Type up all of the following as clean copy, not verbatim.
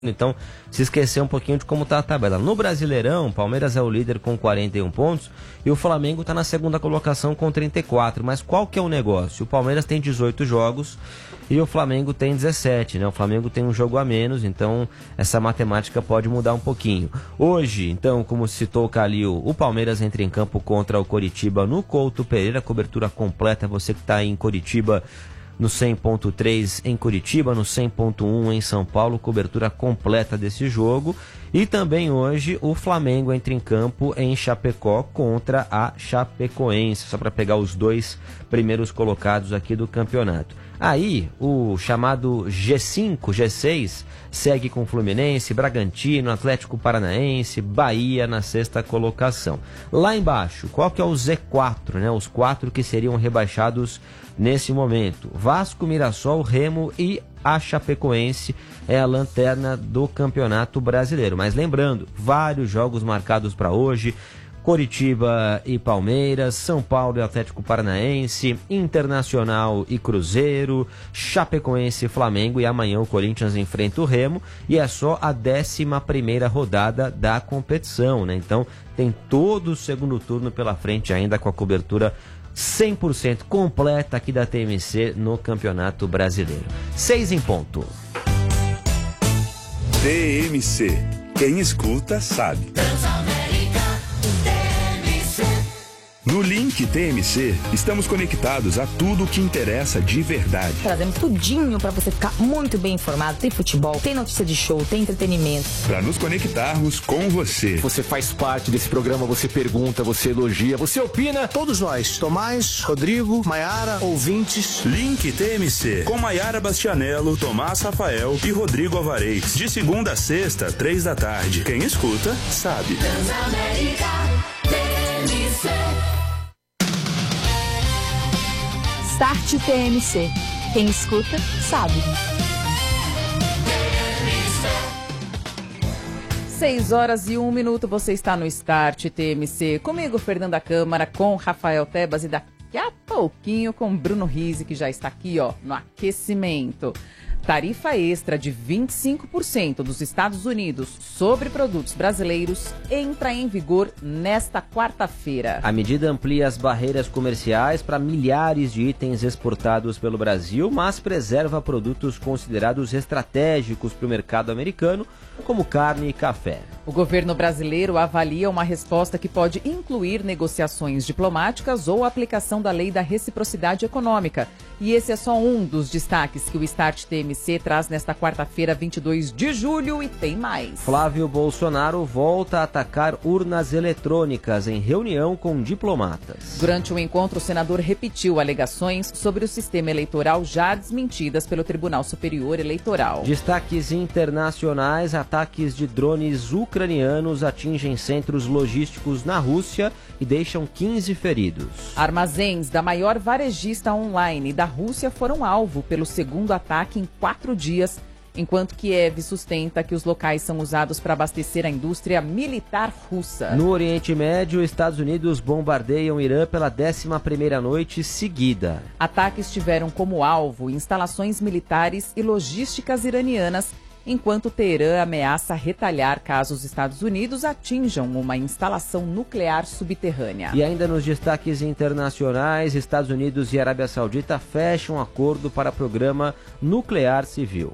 Então, se esquecer um pouquinho de como está a tabela. No Brasileirão, o Palmeiras é o líder com 41 pontos e o Flamengo está na segunda colocação com 34. Mas qual que é o negócio? O Palmeiras tem 18 jogos e o Flamengo tem 17, né? O Flamengo tem um jogo a menos, então essa matemática pode mudar um pouquinho. Hoje, então, como citou o Calil, o Palmeiras entra em campo contra o Coritiba no Couto Pereira, cobertura completa, você que está em Coritiba, no 100.3 em Curitiba, no 100.1 em São Paulo, cobertura completa desse jogo. E também hoje o Flamengo entra em campo em Chapecó contra a Chapecoense, só para pegar os dois primeiros colocados aqui do campeonato. Aí o chamado G5, G6 segue com Fluminense, Bragantino, Atlético Paranaense, Bahia na sexta colocação. Lá embaixo, qual que é o Z4, né? Os quatro que seriam rebaixados nesse momento: Vasco, Mirassol, Remo e a Chapecoense é a lanterna do Campeonato Brasileiro. Mas lembrando, vários jogos marcados para hoje: Coritiba e Palmeiras, São Paulo e Atlético Paranaense, Internacional e Cruzeiro, Chapecoense e Flamengo, e amanhã o Corinthians enfrenta o Remo, e é só a 11ª rodada da competição, né? Então tem todo o segundo turno pela frente ainda, com a cobertura 100% completa aqui da TMC no Campeonato Brasileiro. 6 em ponto. TMC. Quem escuta sabe. No Link TMC, estamos conectados a tudo o que interessa de verdade. Trazemos tudinho para você ficar muito bem informado. Tem futebol, tem notícia de show, tem entretenimento. Para nos conectarmos com você. Você faz parte desse programa, você pergunta, você elogia, você opina. Todos nós, Tomás, Rodrigo, Maiara, ouvintes. Link TMC, com Maiara Bastianello, Tomás Rafael e Rodrigo Alvarez. De segunda a sexta, 3 da tarde. Quem escuta, sabe. Transamérica TMC. Start TMC. Quem escuta, sabe. 6h01, você está no Start TMC. Comigo, Fernanda Câmara, com Rafael Tebas e daqui a pouquinho com Bruno Rizzi, que já está aqui, ó, no aquecimento. Tarifa extra de 25% dos Estados Unidos sobre produtos brasileiros entra em vigor nesta quarta-feira. A medida amplia as barreiras comerciais para milhares de itens exportados pelo Brasil, mas preserva produtos considerados estratégicos para o mercado americano, como carne e café. O governo brasileiro avalia uma resposta que pode incluir negociações diplomáticas ou aplicação da lei da reciprocidade econômica. E esse é só um dos destaques que o Start TMC traz nesta quarta-feira, 22 de julho, e tem mais. Flávio Bolsonaro volta a atacar urnas eletrônicas em reunião com diplomatas. Durante o encontro, o senador repetiu alegações sobre o sistema eleitoral já desmentidas pelo Tribunal Superior Eleitoral. Destaques internacionais: ataques de drones ucranianos atingem centros logísticos na Rússia e deixam 15 feridos. Armazéns da maior varejista online da Rússia foram alvo pelo segundo ataque em 4 dias, enquanto Kiev sustenta que os locais são usados para abastecer a indústria militar russa. No Oriente Médio, Estados Unidos bombardeiam o Irã pela 11ª noite seguida. Ataques tiveram como alvo instalações militares e logísticas iranianas, enquanto Teherã ameaça retalhar caso os Estados Unidos atinjam uma instalação nuclear subterrânea. E ainda nos destaques internacionais, Estados Unidos e Arábia Saudita fecham um acordo para programa nuclear civil.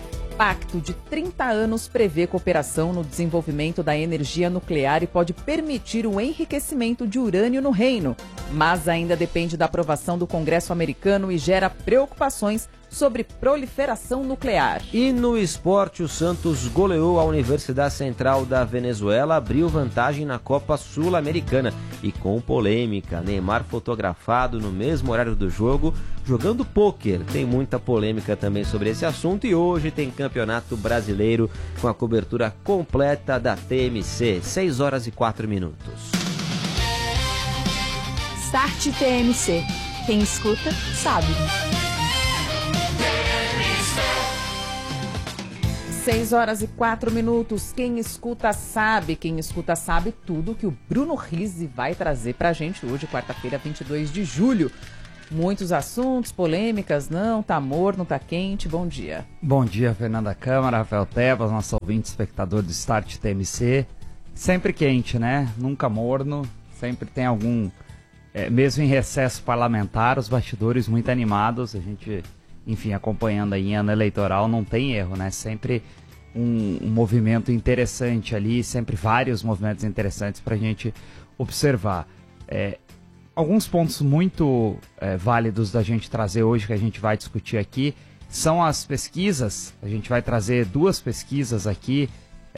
Pacto de 30 anos prevê cooperação no desenvolvimento da energia nuclear e pode permitir o enriquecimento de urânio no reino, mas ainda depende da aprovação do Congresso americano e gera preocupações sobre proliferação nuclear. E no esporte, o Santos goleou a Universidade Central da Venezuela, abriu vantagem na Copa Sul-Americana. E com polêmica, Neymar fotografado no mesmo horário do jogo, jogando pôquer. Tem muita polêmica também sobre esse assunto, e hoje tem Campeonato Brasileiro com a cobertura completa da TMC. 6h04. Start TMC. Quem escuta, sabe. 6h04. Quem escuta sabe. Quem escuta sabe tudo que o Bruno Rizzi vai trazer pra gente hoje, quarta-feira, 22 de julho. Muitos assuntos, polêmicas, não, tá morno, tá quente, bom dia. Bom dia, Fernanda Câmara, Rafael Tebas, nosso ouvinte, espectador do Start TMC. Sempre quente, né? Nunca morno, sempre tem algum... mesmo em recesso parlamentar, os bastidores muito animados, a gente, enfim, acompanhando aí em ano eleitoral, não tem erro, né? Sempre um movimento interessante ali, sempre vários movimentos interessantes para a gente observar. Alguns pontos muito válidos da gente trazer hoje, que a gente vai discutir aqui, são as pesquisas. A gente vai trazer 2 pesquisas aqui,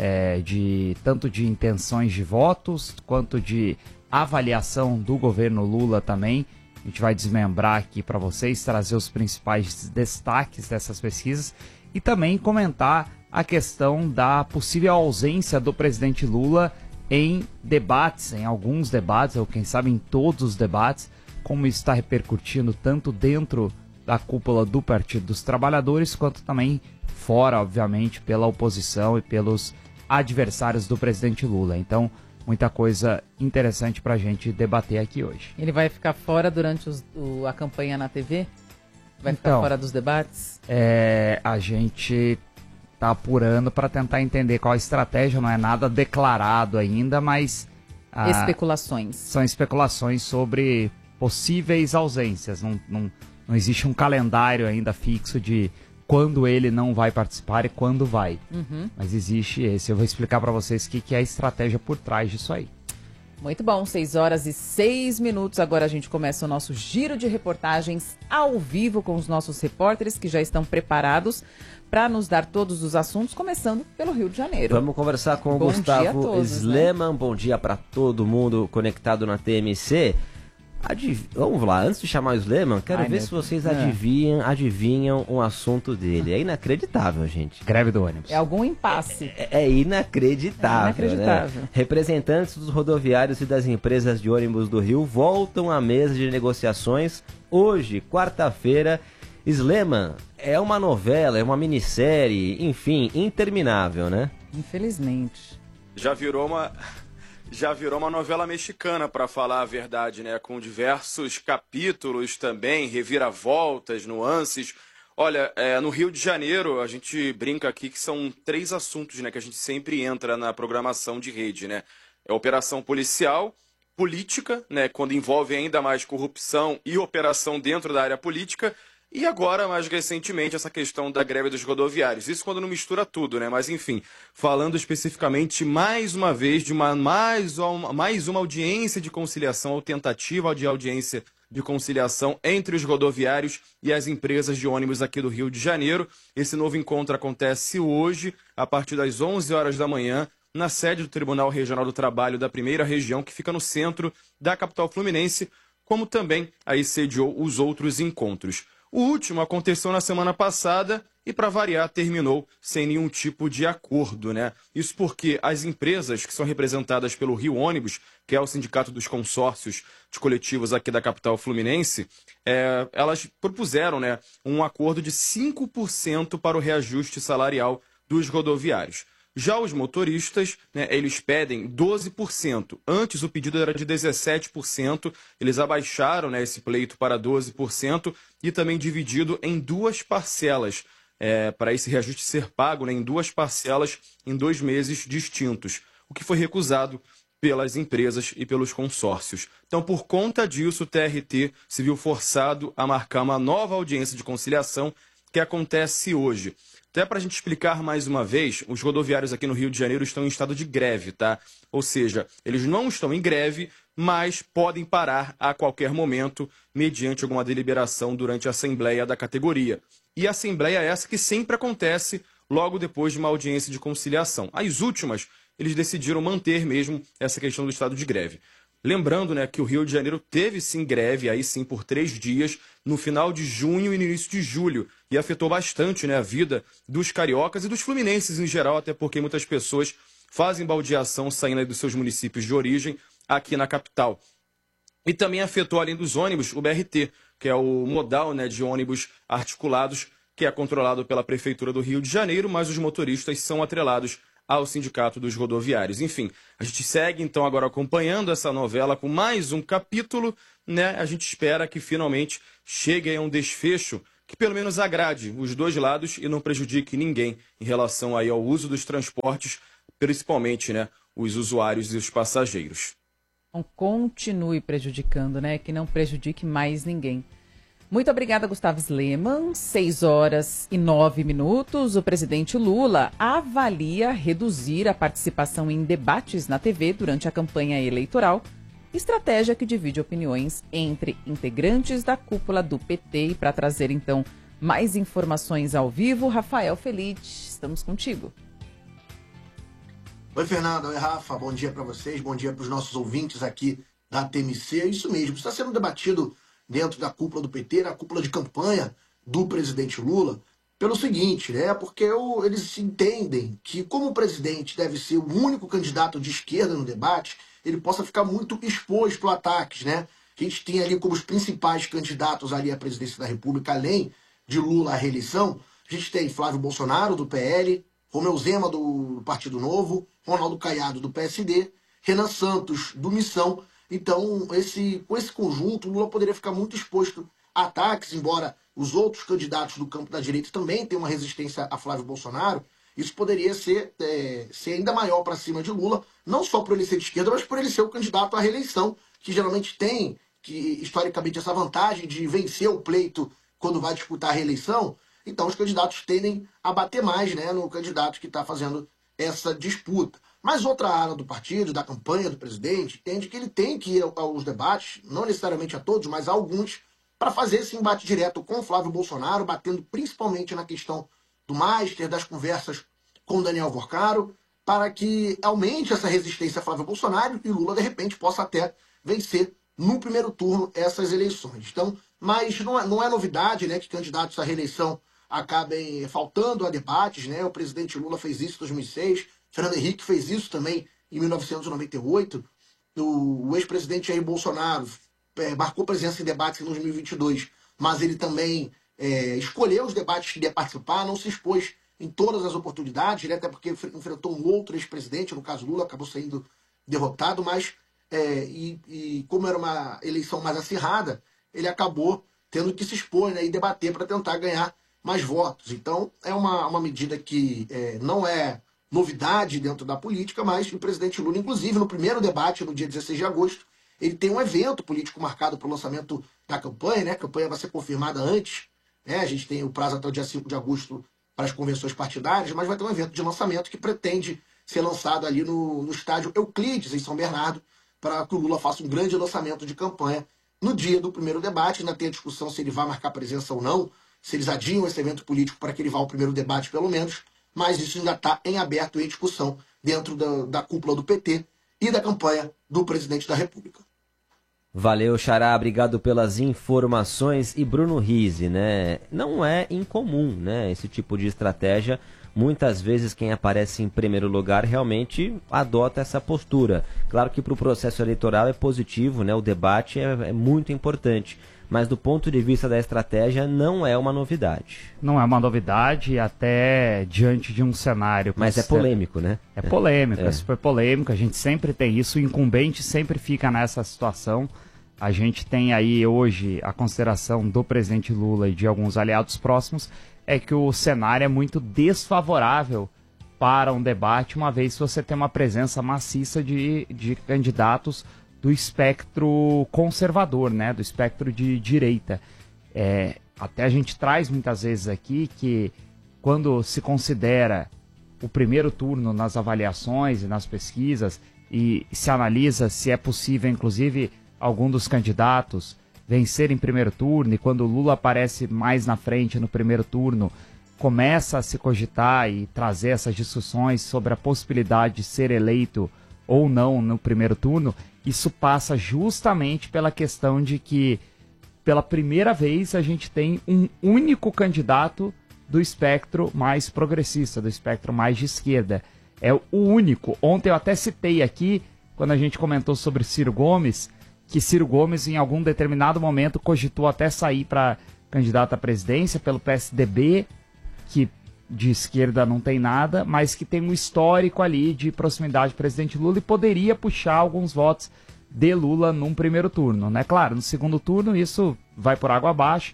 tanto de intenções de votos, quanto de avaliação do governo Lula também. A gente vai desmembrar aqui para vocês, trazer os principais destaques dessas pesquisas e também comentar a questão da possível ausência do presidente Lula em debates, em alguns debates, ou quem sabe em todos os debates, como isso está repercutindo tanto dentro da cúpula do Partido dos Trabalhadores, quanto também fora, obviamente, pela oposição e pelos adversários do presidente Lula. Então, muita coisa interessante para a gente debater aqui hoje. Ele vai ficar fora durante a campanha na TV? Vai ficar fora dos debates? A gente está apurando para tentar entender qual a estratégia, não é nada declarado ainda, mas... especulações. São especulações sobre possíveis ausências. Não existe um calendário ainda fixo de quando ele não vai participar e quando vai. Mas existe esse. Eu vou explicar para vocês o que é a estratégia por trás disso aí. Muito bom, 6h06. Agora a gente começa o nosso giro de reportagens ao vivo com os nossos repórteres que já estão preparados para nos dar todos os assuntos, começando pelo Rio de Janeiro. Vamos conversar com o Gustavo Sleman. Né? Bom dia para todo mundo conectado na TMC. Vamos lá, antes de chamar o Sleman, quero ver se vocês adivinham um assunto dele. É inacreditável, gente. Greve do ônibus. É algum impasse. É inacreditável, né? Representantes dos rodoviários e das empresas de ônibus do Rio voltam à mesa de negociações hoje, quarta-feira. Sleman, é uma novela, é uma minissérie, enfim, interminável, né? Infelizmente. Já virou uma novela mexicana, para falar a verdade, né? Com diversos capítulos também, reviravoltas, nuances. Olha, no Rio de Janeiro, a gente brinca aqui que são 3 assuntos, né? Que a gente sempre entra na programação de rede, né? É operação policial, política, né? Quando envolve ainda mais corrupção e operação dentro da área política. E agora, mais recentemente, essa questão da greve dos rodoviários. Isso quando não mistura tudo, né? Mas, enfim, falando especificamente, mais uma vez, de mais uma audiência de conciliação, ou tentativa de audiência de conciliação entre os rodoviários e as empresas de ônibus aqui do Rio de Janeiro. Esse novo encontro acontece hoje, a partir das 11 horas da manhã, na sede do Tribunal Regional do Trabalho da Primeira Região, que fica no centro da capital fluminense, como também aí sediou os outros encontros. O último aconteceu na semana passada e, para variar, terminou sem nenhum tipo de acordo, né? Isso porque as empresas que são representadas pelo Rio Ônibus, que é o sindicato dos consórcios de coletivos aqui da capital fluminense, elas propuseram, né, um acordo de 5% para o reajuste salarial dos rodoviários. Já os motoristas, né, eles pedem 12%. Antes o pedido era de 17%, eles abaixaram, né, esse pleito para 12% e também dividido em 2 parcelas, para esse reajuste ser pago, né, em 2 parcelas em 2 meses distintos, o que foi recusado pelas empresas e pelos consórcios. Então, por conta disso, o TRT se viu forçado a marcar uma nova audiência de conciliação que acontece hoje. Até para a gente explicar mais uma vez, os rodoviários aqui no Rio de Janeiro estão em estado de greve, tá? Ou seja, eles não estão em greve, mas podem parar a qualquer momento, mediante alguma deliberação durante a assembleia da categoria. E a assembleia é essa que sempre acontece logo depois de uma audiência de conciliação. As últimas, eles decidiram manter mesmo essa questão do estado de greve. Lembrando, né, que o Rio de Janeiro teve sim greve, aí sim por 3 dias, no final de junho e no início de julho, e afetou bastante, né, a vida dos cariocas e dos fluminenses em geral, até porque muitas pessoas fazem baldeação saindo dos seus municípios de origem aqui na capital. E também afetou, além dos ônibus, o BRT, que é o modal, né, de ônibus articulados, que é controlado pela Prefeitura do Rio de Janeiro, mas os motoristas são atrelados ao Sindicato dos Rodoviários. Enfim, a gente segue então agora acompanhando essa novela com mais um capítulo, né? A gente espera que finalmente chegue a um desfecho que pelo menos agrade os dois lados e não prejudique ninguém em relação aí ao uso dos transportes, principalmente, né, os usuários e os passageiros. Então, continue prejudicando, né? Que não prejudique mais ninguém. Muito obrigada, Gustavo Sleman. 6h09. O presidente Lula avalia reduzir a participação em debates na TV durante a campanha eleitoral, estratégia que divide opiniões entre integrantes da cúpula do PT. E para trazer, então, mais informações ao vivo, Rafael Felite, estamos contigo. Oi, Fernanda. Oi, Rafa. Bom dia para vocês. Bom dia para os nossos ouvintes aqui da TMC. É isso mesmo. Está sendo debatido dentro da cúpula do PT, na cúpula de campanha do presidente Lula, pelo seguinte, né? Porque eles entendem que, como o presidente deve ser o único candidato de esquerda no debate, ele possa ficar muito exposto a ataques, né? A gente tem ali como os principais candidatos ali à presidência da República, além de Lula à reeleição, a gente tem Flávio Bolsonaro, do PL, Romeu Zema, do Partido Novo, Ronaldo Caiado, do PSD, Renan Santos, do Missão. Então, com esse conjunto, o Lula poderia ficar muito exposto a ataques, embora os outros candidatos do campo da direita também tenham uma resistência a Flávio Bolsonaro. Isso poderia ser ainda maior para cima de Lula, não só por ele ser de esquerda, mas por ele ser o candidato à reeleição, que geralmente tem, historicamente, essa vantagem de vencer o pleito quando vai disputar a reeleição. Então, os candidatos tendem a bater mais, né, no candidato que está fazendo essa disputa. Mas outra ala do partido, da campanha do presidente, entende que ele tem que ir aos debates, não necessariamente a todos, mas a alguns, para fazer esse embate direto com o Flávio Bolsonaro, batendo principalmente na questão do Master, das conversas com Daniel Vorcaro, para que aumente essa resistência a Flávio Bolsonaro e Lula, de repente, possa até vencer no primeiro turno essas eleições. Então, mas não é novidade, né, que candidatos à reeleição acabem faltando a debates, né? O presidente Lula fez isso em 2006, Fernando Henrique fez isso também em 1998, o ex-presidente Jair Bolsonaro marcou presença em debates em 2022, mas ele também escolheu os debates que ia participar, não se expôs em todas as oportunidades, né? Até porque enfrentou um outro ex-presidente, no caso Lula, acabou sendo derrotado, mas como era uma eleição mais acirrada, ele acabou tendo que se expor, né, e debater para tentar ganhar mais votos. Então, é uma medida que não é novidade dentro da política, mas o presidente Lula, inclusive, no primeiro debate, no dia 16 de agosto, ele tem um evento político marcado para o lançamento da campanha, né? A campanha vai ser confirmada antes, né? A gente tem o prazo até o dia 5 de agosto para as convenções partidárias, mas vai ter um evento de lançamento que pretende ser lançado ali no estádio Euclides, em São Bernardo, para que o Lula faça um grande lançamento de campanha no dia do primeiro debate. Ainda tem a discussão se ele vai marcar presença ou não, se eles adiam esse evento político para que ele vá ao primeiro debate, pelo menos, mas isso ainda está em aberto e em discussão dentro da cúpula do PT e da campanha do presidente da República. Valeu, Xará, obrigado pelas informações. E Bruno Rizzi, né? Não é incomum, né, esse tipo de estratégia. Muitas vezes quem aparece em primeiro lugar realmente adota essa postura. Claro que para o processo eleitoral é positivo, né? O debate é muito importante. Mas do ponto de vista da estratégia, não é uma novidade. Não é uma novidade, até diante de um cenário... Mas é polêmico, né? É polêmico, é super polêmico. A gente sempre tem isso, o incumbente sempre fica nessa situação. A gente tem aí hoje a consideração do presidente Lula e de alguns aliados próximos, é que o cenário é muito desfavorável para um debate, uma vez que você tem uma presença maciça de candidatos do espectro conservador, né, do espectro de direita. Até a gente traz muitas vezes aqui que quando se considera o primeiro turno nas avaliações e nas pesquisas e se analisa se é possível, inclusive, algum dos candidatos vencer em primeiro turno, e quando o Lula aparece mais na frente no primeiro turno, começa a se cogitar e trazer essas discussões sobre a possibilidade de ser eleito ou não no primeiro turno. Isso passa justamente pela questão de que, pela primeira vez, a gente tem um único candidato do espectro mais progressista, do espectro mais de esquerda. É o único. Ontem eu até citei aqui, quando a gente comentou sobre Ciro Gomes, que Ciro Gomes, em algum determinado momento, cogitou até sair para candidato à presidência pelo PSDB, que de esquerda não tem nada, mas que tem um histórico ali de proximidade do presidente Lula e poderia puxar alguns votos de Lula num primeiro turno, né? Claro, no segundo turno isso vai por água abaixo,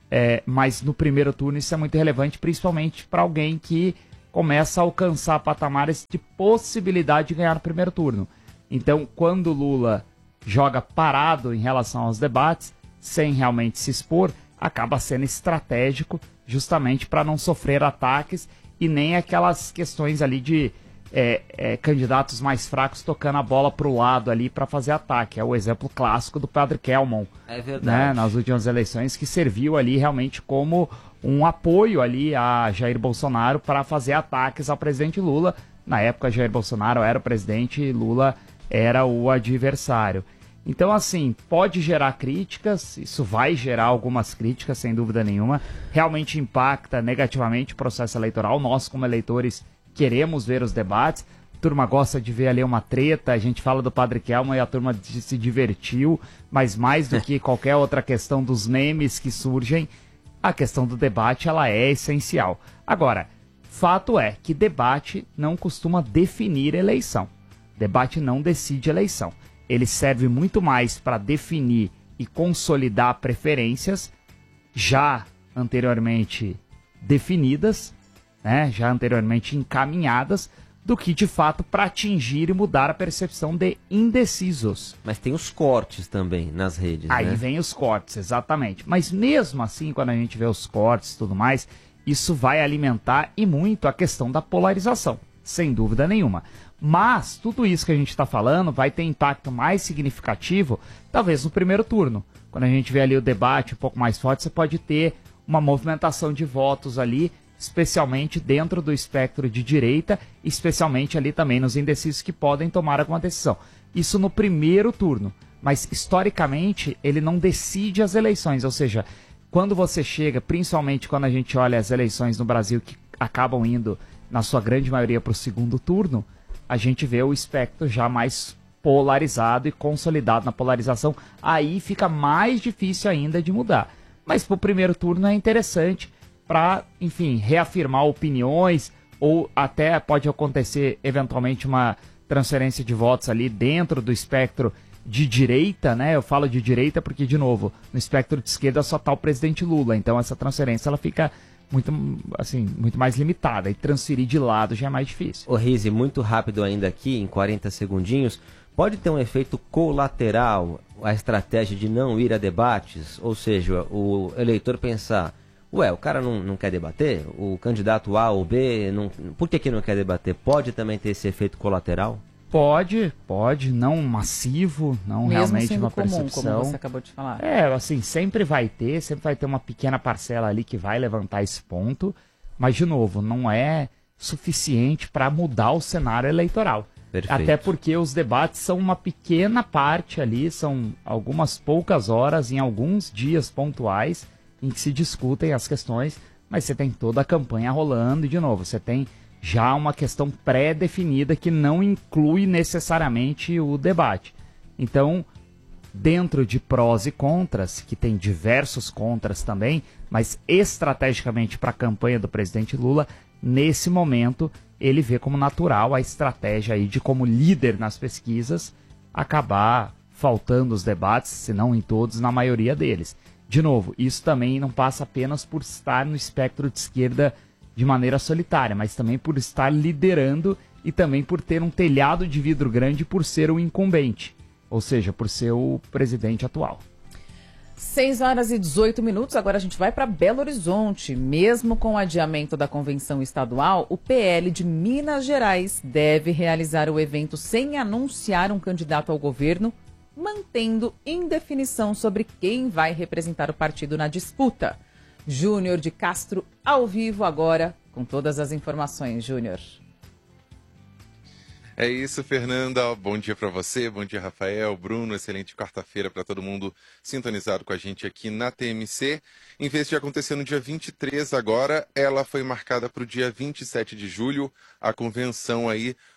mas no primeiro turno isso é muito relevante, principalmente para alguém que começa a alcançar patamares de possibilidade de ganhar no primeiro turno. Então, quando Lula joga parado em relação aos debates, sem realmente se expor, acaba sendo estratégico justamente para não sofrer ataques e nem aquelas questões ali de candidatos mais fracos tocando a bola para o lado ali para fazer ataque. É o exemplo clássico do Padre Kelmon, É verdade. né, nas últimas eleições, que serviu ali realmente como um apoio ali a Jair Bolsonaro para fazer ataques ao presidente Lula. Na época, Jair Bolsonaro era o presidente e Lula era o adversário. Então, assim, pode gerar críticas, isso vai gerar algumas críticas, sem dúvida nenhuma. Realmente impacta negativamente o processo eleitoral. Nós, como eleitores, queremos ver os debates. A turma gosta de ver ali uma treta, a gente fala do Padre Kelmon e a turma se divertiu, mas mais do que qualquer outra questão dos memes que surgem, a questão do debate ela é essencial. Agora, fato é que debate não costuma definir eleição. Debate não decide eleição. Ele serve muito mais para definir e consolidar preferências já anteriormente definidas, né, já anteriormente encaminhadas, do que de fato para atingir e mudar a percepção de indecisos. Mas tem os cortes também nas redes, Aí né? vem os cortes, exatamente. Mas mesmo assim, quando a gente vê os cortes e tudo mais, isso vai alimentar e muito a questão da polarização, sem dúvida nenhuma. Mas tudo isso que a gente está falando vai ter impacto mais significativo, talvez no primeiro turno. Quando a gente vê ali o debate um pouco mais forte, você pode ter uma movimentação de votos ali, especialmente dentro do espectro de direita, especialmente ali também nos indecisos que podem tomar alguma decisão. Isso no primeiro turno, mas historicamente ele não decide as eleições, ou seja, quando você chega, principalmente quando a gente olha as eleições no Brasil que acabam indo, na sua grande maioria, para o segundo turno, a gente vê o espectro já mais polarizado e consolidado na polarização, aí fica mais difícil ainda de mudar. Mas para o primeiro turno é interessante, para, enfim, reafirmar opiniões, ou até pode acontecer eventualmente uma transferência de votos ali dentro do espectro de direita, né? Eu falo de direita porque, de novo, no espectro de esquerda só está o presidente Lula, então essa transferência ela fica muito mais limitada, e transferir de lado já é mais difícil. Ô Rizzi, muito rápido ainda aqui, em 40 segundinhos, pode ter um efeito colateral a estratégia de não ir a debates? Ou seja, o eleitor pensar, ué, o cara não quer debater? O candidato A ou B, por que não quer debater? Pode também ter esse efeito colateral? Pode, não massivo, não Mesmo realmente sendo uma comum, percepção. como você acabou de falar. Assim, sempre vai ter uma pequena parcela ali que vai levantar esse ponto, mas, de novo, não é suficiente para mudar o cenário eleitoral. Perfeito. Até porque os debates são uma pequena parte ali, são algumas poucas horas, em alguns dias pontuais, em que se discutem as questões, mas você tem toda a campanha rolando e, de novo, você tem já uma questão pré-definida que não inclui necessariamente o debate. Então, dentro de prós e contras, que tem diversos contras também, mas estrategicamente para a campanha do presidente Lula, nesse momento, ele vê como natural a estratégia aí de, como líder nas pesquisas, acabar faltando os debates, se não em todos, na maioria deles. De novo, isso também não passa apenas por estar no espectro de esquerda de maneira solitária, mas também por estar liderando e também por ter um telhado de vidro grande por ser o incumbente, ou seja, por ser o presidente atual. 6h18, agora a gente vai para Belo Horizonte. Mesmo com o adiamento da convenção estadual, o PL de Minas Gerais deve realizar o evento sem anunciar um candidato ao governo, mantendo indefinição sobre quem vai representar o partido na disputa. Júnior de Castro, ao vivo agora, com todas as informações. Júnior. É isso, Fernanda. Bom dia para você, bom dia, Rafael, Bruno. Excelente quarta-feira para todo mundo sintonizado com a gente aqui na TMC. Em vez de acontecer no dia 23 agora, ela foi marcada para o dia 27 de julho, a convenção aí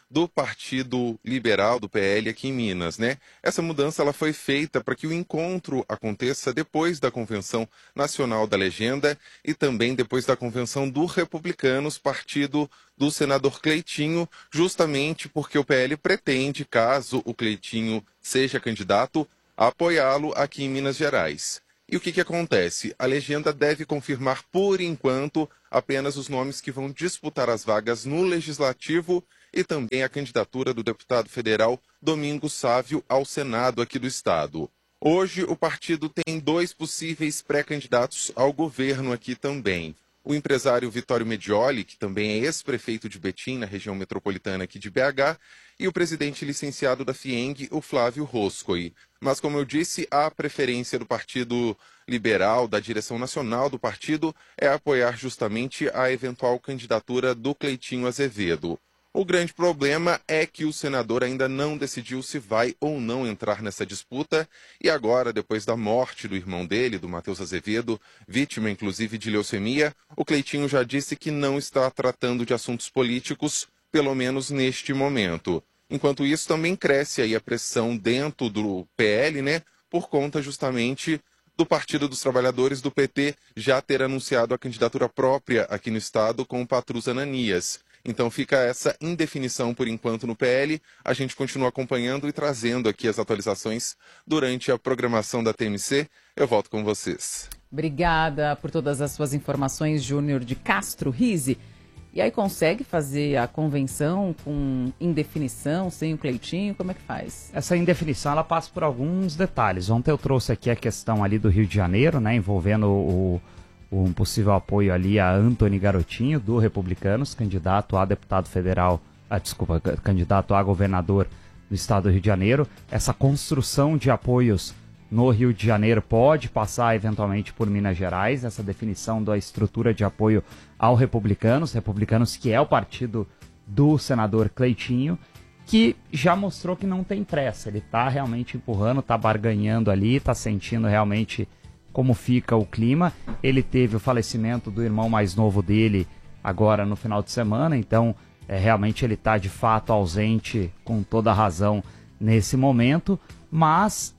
do Partido Liberal, do PL, aqui em Minas, né? Essa mudança ela foi feita para que o encontro aconteça depois da Convenção Nacional da Legenda e também depois da Convenção do Republicanos, partido do senador Cleitinho, justamente porque o PL pretende, caso o Cleitinho seja candidato, apoiá-lo aqui em Minas Gerais. E o que acontece? A legenda deve confirmar, por enquanto, apenas os nomes que vão disputar as vagas no Legislativo e também a candidatura do deputado federal Domingos Sávio ao Senado aqui do estado. Hoje, o partido tem 2 possíveis pré-candidatos ao governo aqui também. O empresário Vitório Medioli, que também é ex-prefeito de Betim, na região metropolitana aqui de BH, e o presidente licenciado da FIENG, o Flávio Roscoe. Mas, como eu disse, a preferência do Partido Liberal, da direção nacional do partido, é apoiar justamente a eventual candidatura do Cleitinho Azevedo. O grande problema é que o senador ainda não decidiu se vai ou não entrar nessa disputa e agora, depois da morte do irmão dele, do Matheus Azevedo, vítima inclusive de leucemia, o Cleitinho já disse que não está tratando de assuntos políticos, pelo menos neste momento. Enquanto isso, também cresce aí a pressão dentro do PL, né, por conta justamente do Partido dos Trabalhadores, do PT, já ter anunciado a candidatura própria aqui no estado com o Patrus Ananias. Então fica essa indefinição por enquanto no PL. A gente continua acompanhando e trazendo aqui as atualizações durante a programação da TMC. Eu volto com vocês. Obrigada por todas as suas informações, Júnior de Castro Rizzi. E aí consegue fazer a convenção com indefinição, sem o Cleitinho? Como é que faz? Essa indefinição ela passa por alguns detalhes. Ontem eu trouxe aqui a questão ali do Rio de Janeiro, né, envolvendo um possível apoio ali a Antony Garotinho, do Republicanos, candidato a deputado federal, candidato a governador do estado do Rio de Janeiro. Essa construção de apoios no Rio de Janeiro pode passar eventualmente por Minas Gerais, essa definição da estrutura de apoio ao Republicanos que é o partido do senador Cleitinho, que já mostrou que não tem pressa, ele está realmente empurrando, está barganhando ali, está sentindo realmente como fica o clima. Ele teve o falecimento do irmão mais novo dele agora no final de semana, então realmente ele está de fato ausente com toda a razão nesse momento, mas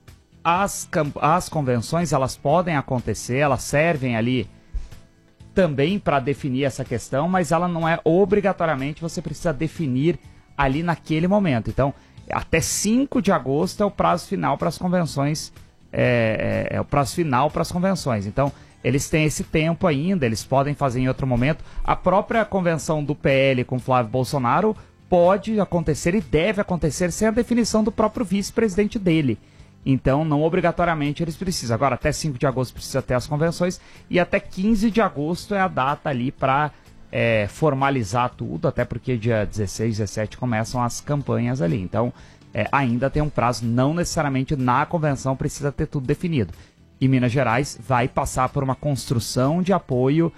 as convenções elas podem acontecer, elas servem ali também para definir essa questão, mas ela não é obrigatoriamente você precisa definir ali naquele momento. Então, até 5 de agosto é o prazo final para as convenções, é o prazo final para as convenções. Então, eles têm esse tempo ainda, eles podem fazer em outro momento. A própria convenção do PL com Flávio Bolsonaro pode acontecer e deve acontecer sem a definição do próprio vice-presidente dele. Então, não obrigatoriamente eles precisam. Agora, até 5 de agosto precisa ter as convenções e até 15 de agosto é a data ali para formalizar tudo, até porque dia 16, 17 começam as campanhas ali. Então, ainda tem um prazo, não necessariamente na convenção precisa ter tudo definido. E Minas Gerais vai passar por uma construção de apoio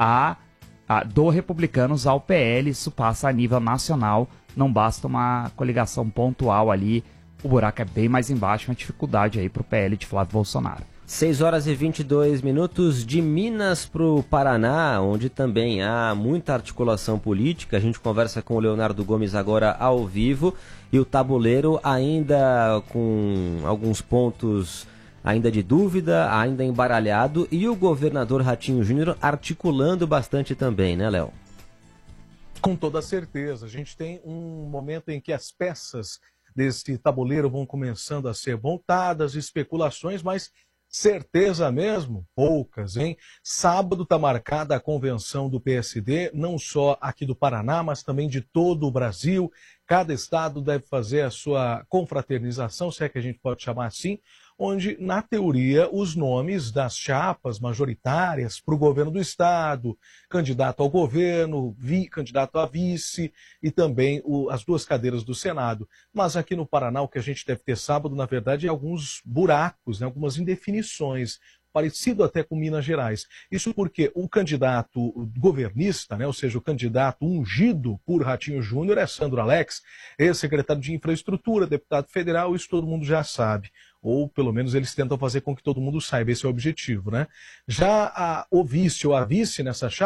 do Republicanos ao PL, isso passa a nível nacional, não basta uma coligação pontual ali. O buraco é bem mais embaixo, uma dificuldade aí para o PL de Flávio Bolsonaro. 6 horas e 22 minutos de Minas para o Paraná, onde também há muita articulação política. A gente conversa com o Leonardo Gomes agora ao vivo e o tabuleiro ainda com alguns pontos ainda de dúvida, ainda embaralhado, e o governador Ratinho Júnior articulando bastante também, né, Léo? Com toda certeza. A gente tem um momento em que as peças desse tabuleiro vão começando a ser montadas, especulações, mas certeza mesmo? Poucas, hein? Sábado está marcada a convenção do PSD, não só aqui do Paraná, mas também de todo o Brasil. Cada estado deve fazer a sua confraternização, se é que a gente pode chamar assim, onde, na teoria, os nomes das chapas majoritárias para o governo do estado, candidato ao governo, candidato a vice e também as 2 cadeiras do Senado. Mas aqui no Paraná, o que a gente deve ter sábado, na verdade, é alguns buracos, né, algumas indefinições, parecido até com Minas Gerais. Isso porque o candidato governista, né, ou seja, o candidato ungido por Ratinho Júnior é Sandro Alex, ex-secretário de Infraestrutura, deputado federal, isso todo mundo já sabe. Ou pelo menos eles tentam fazer com que todo mundo saiba, esse é o objetivo, né? Já o vice ou a vice nessa chapa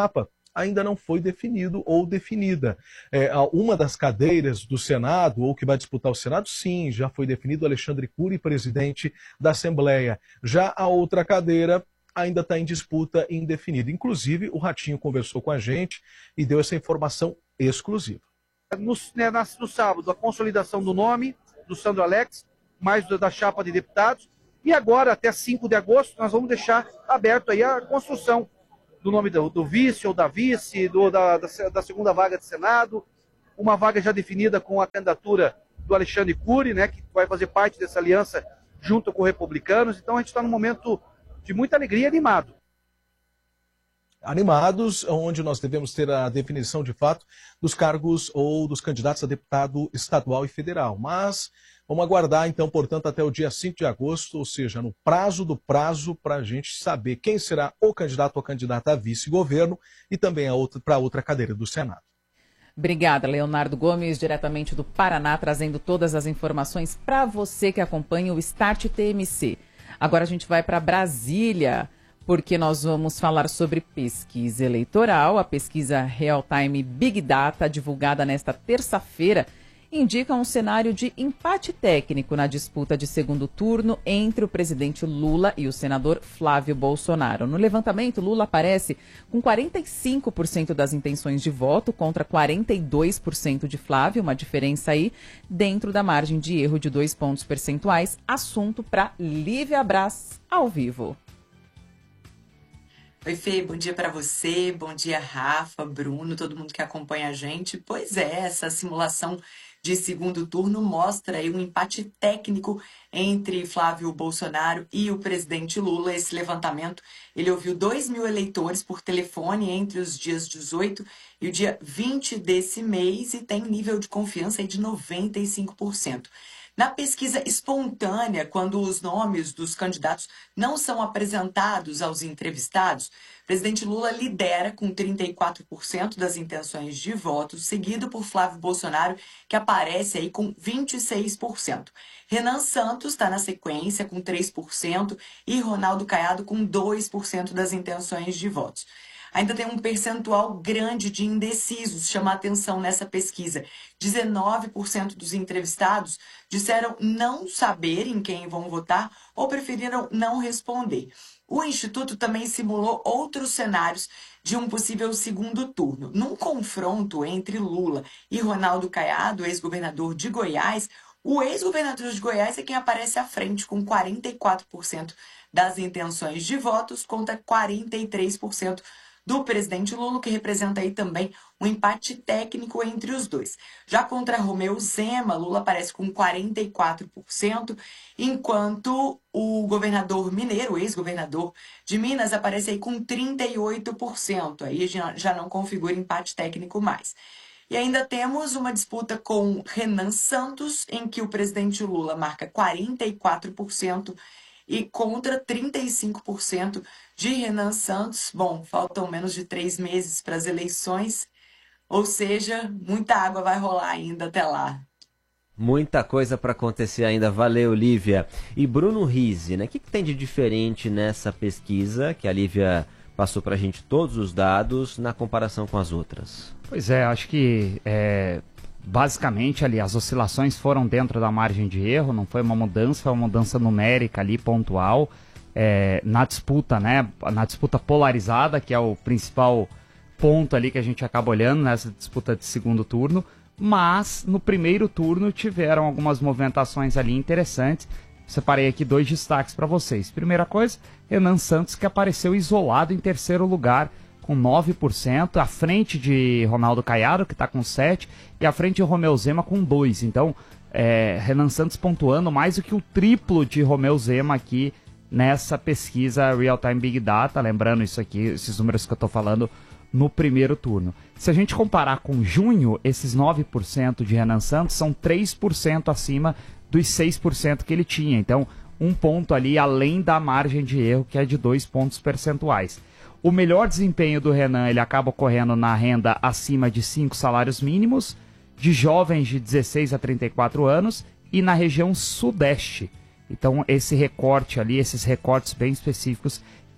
ainda não foi definido ou definida. Uma das cadeiras do Senado, ou que vai disputar o Senado, sim, já foi definido Alexandre Cury, presidente da Assembleia. Já a outra cadeira ainda está em disputa indefinida. Inclusive, o Ratinho conversou com a gente e deu essa informação exclusiva. No sábado, a consolidação do nome do Sandro Alex, mais da chapa de deputados, e agora, até 5 de agosto, nós vamos deixar aberto aí a construção do nome do vice ou da vice, da segunda vaga de Senado, uma vaga já definida com a candidatura do Alexandre Cury, né, que vai fazer parte dessa aliança junto com os republicanos. Então a gente está num momento de muita alegria e animado. Animados, onde nós devemos ter a definição de fato dos cargos ou dos candidatos a deputado estadual e federal. Mas vamos aguardar então, portanto, até o dia 5 de agosto, ou seja, no prazo do prazo, para a gente saber quem será o candidato ou candidata a vice-governo e também para outra cadeira do Senado. Obrigada, Leonardo Gomes, diretamente do Paraná, trazendo todas as informações para você que acompanha o Start TMC. Agora a gente vai para Brasília, porque nós vamos falar sobre pesquisa eleitoral. A pesquisa Real Time Big Data, divulgada nesta terça-feira, indica um cenário de empate técnico na disputa de segundo turno entre o presidente Lula e o senador Flávio Bolsonaro. No levantamento, Lula aparece com 45% das intenções de voto contra 42% de Flávio, uma diferença aí dentro da margem de erro de 2 pontos percentuais. Assunto para Lívia Braz, ao vivo. Oi, Fê, bom dia para você, bom dia, Rafa, Bruno, todo mundo que acompanha a gente. Pois é, essa simulação de segundo turno mostra aí um empate técnico entre Flávio Bolsonaro e o presidente Lula. Esse levantamento, ele ouviu 2.000 eleitores por telefone entre os dias 18 e o dia 20 desse mês e tem nível de confiança aí de 95%. Na pesquisa espontânea, quando os nomes dos candidatos não são apresentados aos entrevistados, o presidente Lula lidera com 34% das intenções de voto, seguido por Flávio Bolsonaro, que aparece aí com 26%. Renan Santos está na sequência com 3% e Ronaldo Caiado com 2% das intenções de votos. Ainda tem um percentual grande de indecisos, chama a atenção nessa pesquisa. 19% dos entrevistados disseram não saber em quem vão votar ou preferiram não responder. O Instituto também simulou outros cenários de um possível segundo turno. Num confronto entre Lula e Ronaldo Caiado, ex-governador de Goiás, o ex-governador de Goiás é quem aparece à frente com 44% das intenções de votos contra 43% do presidente Lula, que representa aí também um empate técnico entre os dois. Já contra Romeu Zema, Lula aparece com 44%, enquanto o governador mineiro, o ex-governador de Minas, aparece aí com 38%. Aí já não configura empate técnico mais. E ainda temos uma disputa com Renan Santos, em que o presidente Lula marca 44%, e contra 35% de Renan Santos. Bom, faltam menos de 3 meses para as eleições, ou seja, muita água vai rolar ainda até lá. Muita coisa para acontecer ainda. Valeu, Lívia. E Bruno Rizzi, né? O que tem de diferente nessa pesquisa, que a Lívia passou para a gente todos os dados, na comparação com as outras? Pois é, acho que basicamente ali as oscilações foram dentro da margem de erro, não foi uma mudança, foi uma mudança numérica ali, pontual, na disputa, né, na disputa polarizada, que é o principal ponto ali que a gente acaba olhando nessa disputa de segundo turno, mas no primeiro turno tiveram algumas movimentações ali interessantes. Separei aqui 2 destaques para vocês. Primeira coisa, Renan Santos, que apareceu isolado em terceiro lugar, com 9%, à frente de Ronaldo Caiado, que está com 7%, e à frente de Romeu Zema com 2%. Então, Renan Santos pontuando mais do que o triplo de Romeu Zema aqui nessa pesquisa Real Time Big Data. Lembrando isso aqui, esses números que eu estou falando no primeiro turno. Se a gente comparar com junho, esses 9% de Renan Santos são 3% acima dos 6% que ele tinha. Então, um ponto ali além da margem de erro, que é de 2 pontos percentuais. O melhor desempenho do Renan, ele acaba ocorrendo na renda acima de 5 salários mínimos, de jovens de 16 a 34 anos e na região sudeste. Então, esse recorte ali, esses recortes bem específicos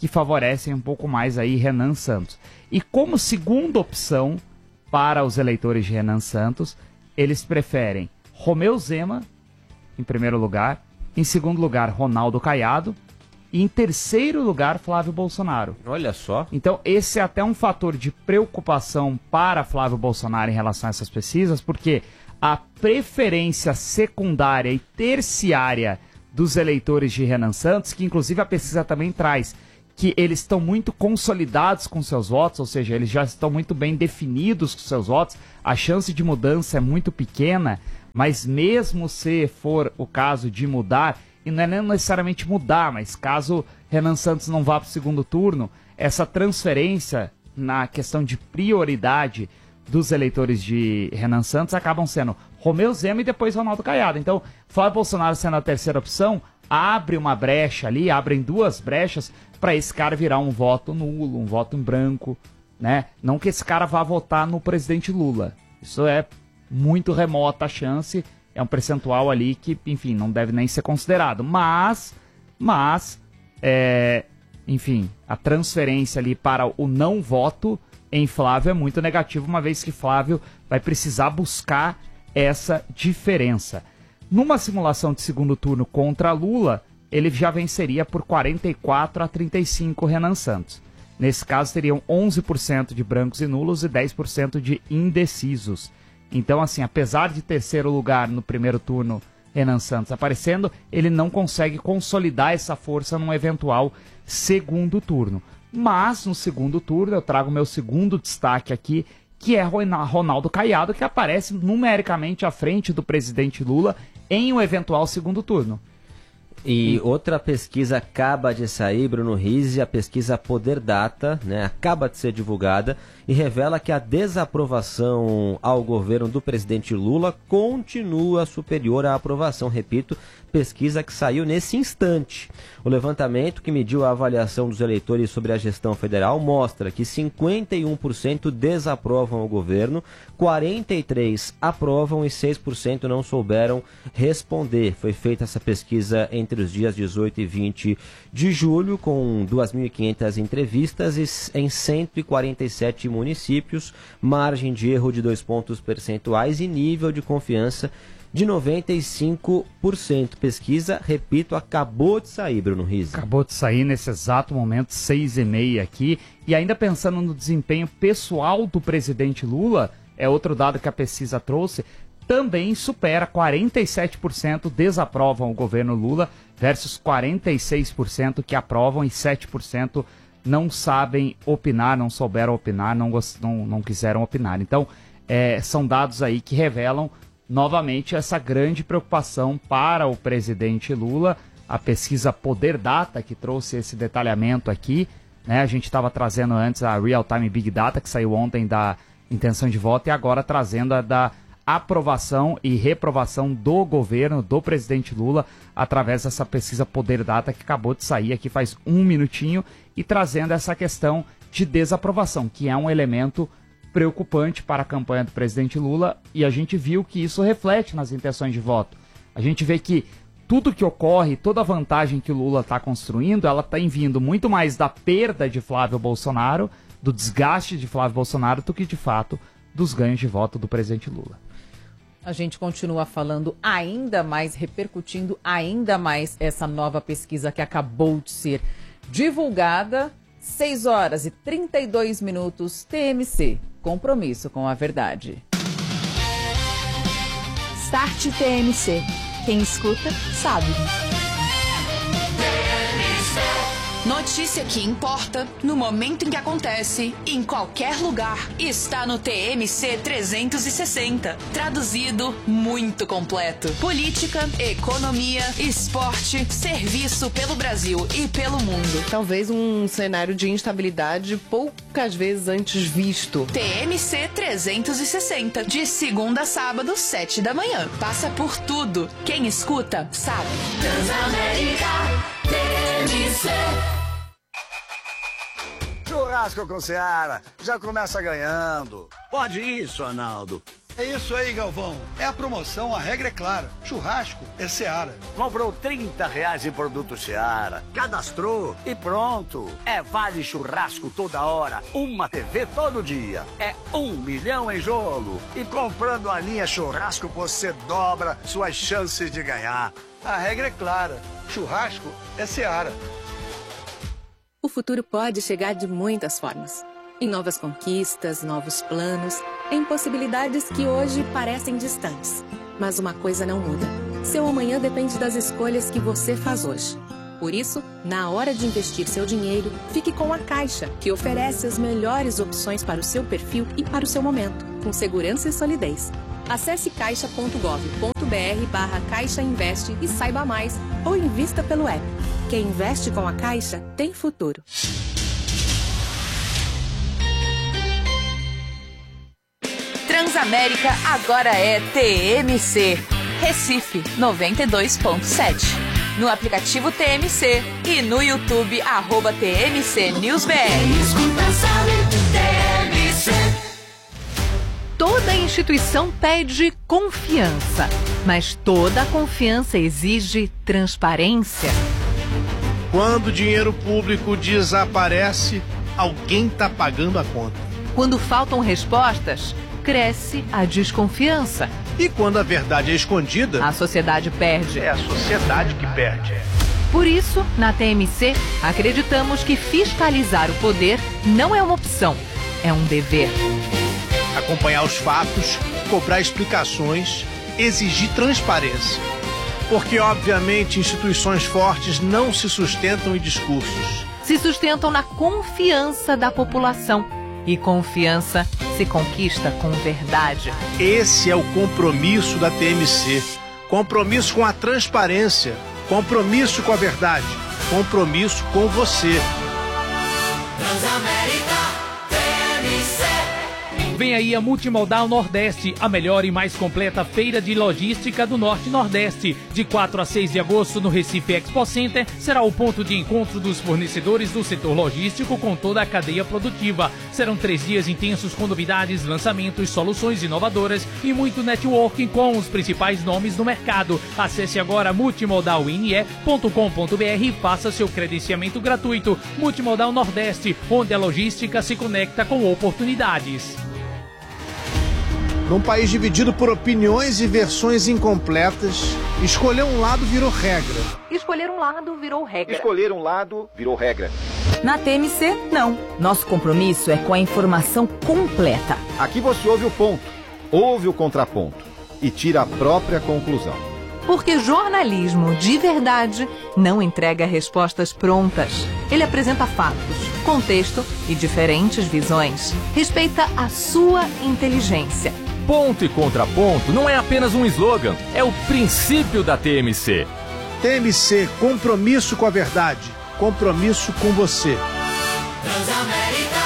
que favorecem um pouco mais aí Renan Santos. E como segunda opção para os eleitores de Renan Santos, eles preferem Romeu Zema, em primeiro lugar, em segundo lugar, Ronaldo Caiado, e em terceiro lugar, Flávio Bolsonaro. Olha só. Então, esse é até um fator de preocupação para Flávio Bolsonaro em relação a essas pesquisas, porque a preferência secundária e terciária dos eleitores de Renan Santos, que inclusive a pesquisa também traz, que eles estão muito consolidados com seus votos, ou seja, eles já estão muito bem definidos com seus votos, a chance de mudança é muito pequena, mas mesmo se for o caso de mudar, e não é nem necessariamente mudar, mas caso Renan Santos não vá para o segundo turno, essa transferência na questão de prioridade dos eleitores de Renan Santos acabam sendo Romeu Zema e depois Ronaldo Caiado. Então, Flávio Bolsonaro sendo a terceira opção, abre uma brecha ali, abrem duas brechas para esse cara virar um voto nulo, um voto em branco, né? Não que esse cara vá votar no presidente Lula. Isso é muito remota a chance, é um percentual ali que, enfim, não deve nem ser considerado. Mas, enfim, a transferência ali para o não voto em Flávio é muito negativo, uma vez que Flávio vai precisar buscar essa diferença. Numa simulação de segundo turno contra Lula, ele já venceria por 44 a 35 Renan Santos. Nesse caso, teriam 11% de brancos e nulos e 10% de indecisos. Então, assim, apesar de terceiro lugar no primeiro turno, Renan Santos aparecendo, ele não consegue consolidar essa força num eventual segundo turno. Mas, no segundo turno, eu trago meu segundo destaque aqui, que é Ronaldo Caiado, que aparece numericamente à frente do presidente Lula em um eventual segundo turno. E outra pesquisa acaba de sair, Bruno Rizzi, a pesquisa Poder Data, né, acaba de ser divulgada e revela que a desaprovação ao governo do presidente Lula continua superior à aprovação. Repito, pesquisa que saiu nesse instante. O levantamento que mediu a avaliação dos eleitores sobre a gestão federal mostra que 51% desaprovam o governo, 43% aprovam e 6% não souberam responder. Foi feita essa pesquisa entre os dias 18 e 20 de julho, com 2.500 entrevistas em 147 municípios, margem de erro de 2 pontos percentuais e nível de confiança de 95%. Pesquisa, repito, acabou de sair, Bruno Rizzi. Acabou de sair nesse exato momento, 6h30 aqui. E ainda pensando no desempenho pessoal do presidente Lula, é outro dado que a pesquisa trouxe, também supera 47% desaprovam o governo Lula versus 46% que aprovam e 7% não sabem opinar, não souberam opinar, não quiseram opinar. Então, são dados aí que revelam novamente essa grande preocupação para o presidente Lula. A pesquisa Poder Data, que trouxe esse detalhamento aqui, né? A gente estava trazendo antes a Real Time Big Data, que saiu ontem da intenção de voto, e agora trazendo a da aprovação e reprovação do governo do presidente Lula através dessa pesquisa Poder Data que acabou de sair aqui faz um minutinho e trazendo essa questão de desaprovação, que é um elemento preocupante para a campanha do presidente Lula, e a gente viu que isso reflete nas intenções de voto. A gente vê que tudo que ocorre, toda a vantagem que o Lula está construindo, ela está vindo muito mais da perda de Flávio Bolsonaro, do desgaste de Flávio Bolsonaro, do que de fato dos ganhos de voto do presidente Lula. A gente continua falando ainda mais, repercutindo ainda mais essa nova pesquisa que acabou de ser divulgada. 6h32, TMC. Compromisso com a verdade. Start TMC. Quem escuta, sabe. Notícia que importa, no momento em que acontece, em qualquer lugar, está no TMC 360. Traduzido, muito completo. Política, economia, esporte, serviço pelo Brasil e pelo mundo. Talvez um cenário de instabilidade poucas vezes antes visto. TMC 360, de segunda a sábado, 7 da manhã. Passa por tudo. Quem escuta, sabe. Transamérica, TMC. Churrasco com Seara já começa ganhando. Pode isso, Arnaldo. É isso aí, Galvão. É a promoção, a regra é clara. Churrasco é Seara. Comprou R$30 em produto Seara, cadastrou e pronto. É vale churrasco toda hora, uma TV todo dia. É 1 milhão em jogo. E comprando a linha churrasco, você dobra suas chances de ganhar. A regra é clara. Churrasco é Seara. O futuro pode chegar de muitas formas. Em novas conquistas, novos planos, em possibilidades que hoje parecem distantes. Mas uma coisa não muda. Seu amanhã depende das escolhas que você faz hoje. Por isso, na hora de investir seu dinheiro, fique com a Caixa, que oferece as melhores opções para o seu perfil e para o seu momento, com segurança e solidez. Acesse caixa.gov.br/Caixa Investe e saiba mais, ou invista pelo app. Quem investe com a Caixa tem futuro. Transamérica agora é TMC. Recife 92.7. No aplicativo TMC e no YouTube @TMC NewsBR. Toda instituição pede confiança, mas toda confiança exige transparência. Quando o dinheiro público desaparece, alguém está pagando a conta. Quando faltam respostas, cresce a desconfiança. E quando a verdade é escondida, a sociedade perde. É a sociedade que perde. Por isso, na TMC, acreditamos que fiscalizar o poder não é uma opção, é um dever. Acompanhar os fatos, cobrar explicações, exigir transparência. Porque, obviamente, instituições fortes não se sustentam em discursos. Se sustentam na confiança da população. E confiança se conquista com verdade. Esse é o compromisso da TMC. Compromisso com a transparência. Compromisso com a verdade. Compromisso com você. Transamérica TMC. Vem aí a Multimodal Nordeste, a melhor e mais completa feira de logística do Norte e Nordeste. De 4 a 6 de agosto no Recife Expo Center, será o ponto de encontro dos fornecedores do setor logístico com toda a cadeia produtiva. Serão 3 dias intensos com novidades, lançamentos, soluções inovadoras e muito networking com os principais nomes do mercado. Acesse agora multimodalne.com.br e faça seu credenciamento gratuito. Multimodal Nordeste, onde a logística se conecta com oportunidades. Num país dividido por opiniões e versões incompletas, escolher um lado virou regra. Escolher um lado virou regra. Escolher um lado virou regra. Na TMC, não. Nosso compromisso é com a informação completa. Aqui você ouve o ponto, ouve o contraponto e tira a própria conclusão. Porque jornalismo de verdade não entrega respostas prontas. Ele apresenta fatos, contexto e diferentes visões. Respeita a sua inteligência. Ponto e contraponto não é apenas um slogan, é o princípio da TMC. TMC, compromisso com a verdade, compromisso com você. Transamérica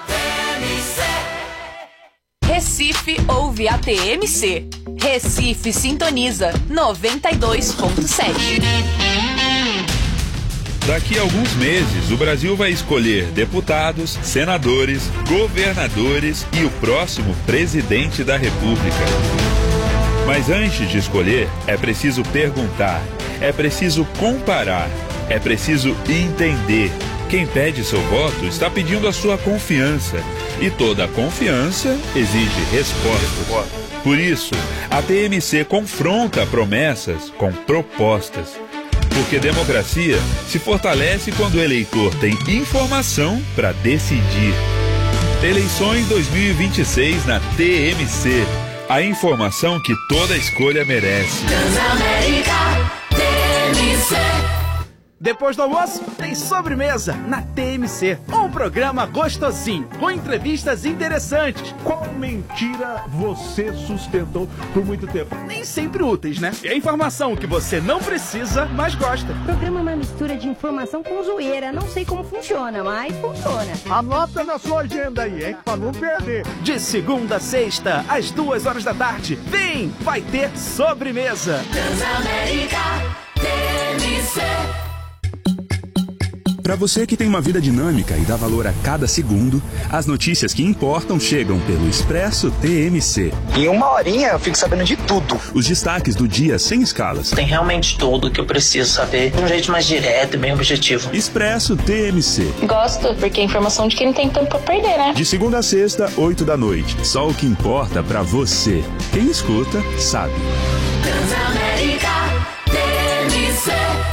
TMC. Recife ouve a TMC. Recife sintoniza 92.7. Daqui a alguns meses, o Brasil vai escolher deputados, senadores, governadores e o próximo presidente da República. Mas antes de escolher, é preciso perguntar, é preciso comparar, é preciso entender. Quem pede seu voto está pedindo a sua confiança. E toda confiança exige respostas. Por isso, a TMC confronta promessas com propostas. Porque democracia se fortalece quando o eleitor tem informação para decidir. Eleições 2026 na TMC. A informação que toda escolha merece. Transamérica TMC. Depois do almoço, tem sobremesa na TMC. Um programa gostosinho, com entrevistas interessantes. Qual mentira você sustentou por muito tempo? Nem sempre úteis, né? É informação que você não precisa, mas gosta. O programa é uma mistura de informação com zoeira. Não sei como funciona, mas funciona. Anota na sua agenda aí, hein? Pra não perder. De segunda a sexta, às 2 da tarde. Vem, vai ter sobremesa. Transamérica TMC. Para você que tem uma vida dinâmica e dá valor a cada segundo, as notícias que importam chegam pelo Expresso TMC. Em uma horinha eu fico sabendo de tudo. Os destaques do dia sem escalas. Tem realmente tudo que eu preciso saber de um jeito mais direto e bem objetivo. Expresso TMC. Gosto, porque é informação de quem não tem tempo pra perder, né? De segunda a sexta, 8 da noite. Só o que importa pra você. Quem escuta, sabe. Transamérica TMC.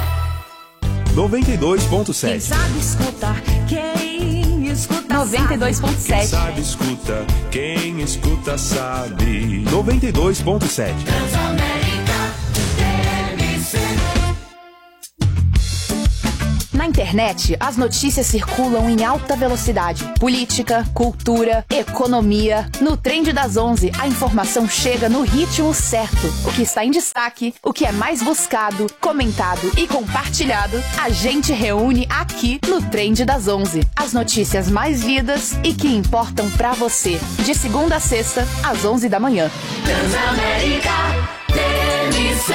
92.7. Quem sabe escutar, quem escuta 92.7. Quem sabe escuta, quem escuta sabe. 92.7. Transamérica TMC. Na internet, as notícias circulam em alta velocidade. Política, cultura, economia. No Trend das 11, a informação chega no ritmo certo. O que está em destaque, o que é mais buscado, comentado e compartilhado, a gente reúne aqui no Trend das 11. As notícias mais lidas e que importam pra você. De segunda a sexta, às 11 da manhã. Transamérica TMC.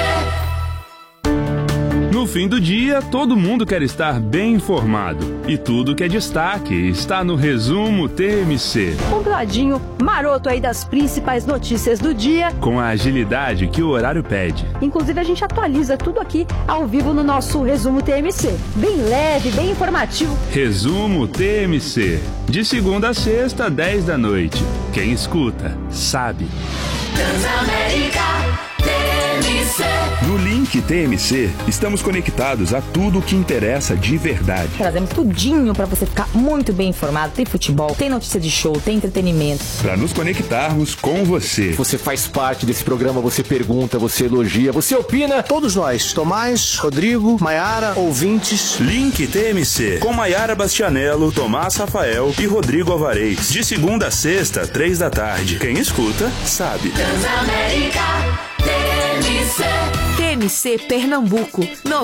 No fim do dia, todo mundo quer estar bem informado. E tudo que é destaque está no Resumo TMC. Compradinho maroto aí das principais notícias do dia. Com a agilidade que o horário pede. Inclusive a gente atualiza tudo aqui ao vivo no nosso Resumo TMC. Bem leve, bem informativo. Resumo TMC. De segunda a sexta, 10 da noite. Quem escuta, sabe. Transamérica TMC. No link TMC, estamos conectados a tudo o que interessa de verdade. Trazemos tudinho pra você ficar muito bem informado. Tem futebol, tem notícia de show, tem entretenimento. Para nos conectarmos com você. Você faz parte desse programa, você pergunta, você elogia, você opina. Todos nós, Tomás, Rodrigo, Maiara, ouvintes. Link TMC, com Maiara Bastianello, Tomás Rafael e Rodrigo Alvarez. De segunda a sexta, 3 da tarde. Quem escuta, sabe. Transamérica TMC. TMC Pernambuco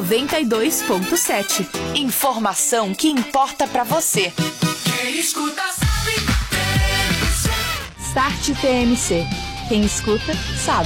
92.7. Informação que importa pra você. Quem escuta sabe. TMC. Start TMC. Quem escuta, sabe.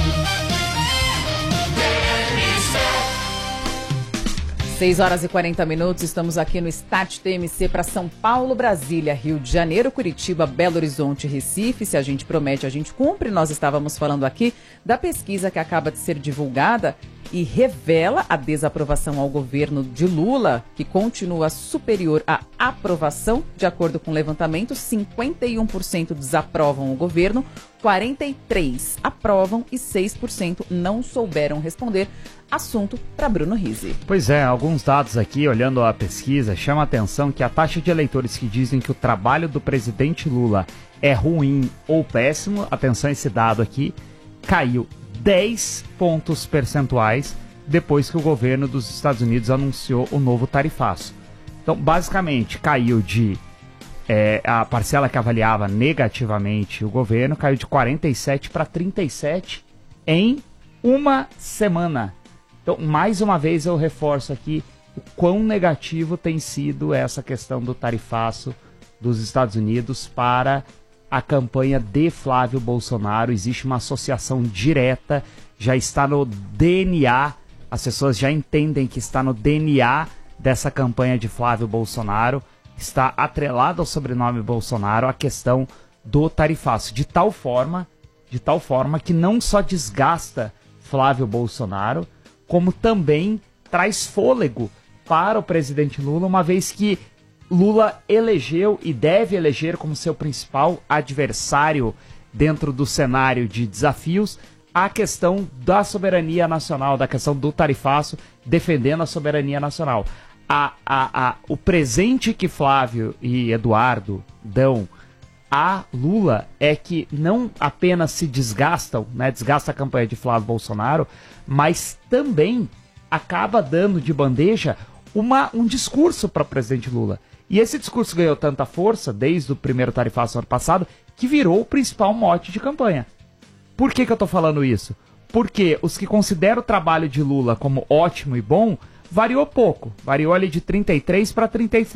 6 horas e 40 minutos, estamos aqui no Start TMC para São Paulo, Brasília, Rio de Janeiro, Curitiba, Belo Horizonte, Recife. Se a gente promete, a gente cumpre. Nós estávamos falando aqui da pesquisa que acaba de ser divulgada e revela a desaprovação ao governo de Lula, que continua superior à aprovação. De acordo com o levantamento, 51% desaprovam o governo, 43% aprovam e 6% não souberam responder. Assunto para Bruno Rizzi. Pois é, alguns dados aqui, olhando a pesquisa, chama a atenção que a taxa de eleitores que dizem que o trabalho do presidente Lula é ruim ou péssimo, atenção a esse dado aqui, caiu 10 pontos percentuais depois que o governo dos Estados Unidos anunciou o novo tarifaço. Então, basicamente, caiu de... a parcela que avaliava negativamente o governo caiu de 47 para 37 em uma semana. Então, mais uma vez eu reforço aqui o quão negativo tem sido essa questão do tarifaço dos Estados Unidos para a campanha de Flávio Bolsonaro. Existe uma associação direta, já está no DNA, as pessoas já entendem que está no DNA dessa campanha de Flávio Bolsonaro, está atrelado ao sobrenome Bolsonaro a questão do tarifaço, de tal forma que não só desgasta Flávio Bolsonaro, como também traz fôlego para o presidente Lula, uma vez que Lula elegeu e deve eleger como seu principal adversário dentro do cenário de desafios a questão da soberania nacional, da questão do tarifaço, defendendo a soberania nacional. O presente que Flávio e Eduardo dão a Lula é que não apenas se desgastam, né, desgasta a campanha de Flávio Bolsonaro, mas também acaba dando de bandeja um discurso para o presidente Lula. E esse discurso ganhou tanta força desde o primeiro tarifaço ano passado que virou o principal mote de campanha. Por que eu estou falando isso? Porque os que consideram o trabalho de Lula como ótimo e bom variou pouco, variou ali de 33% para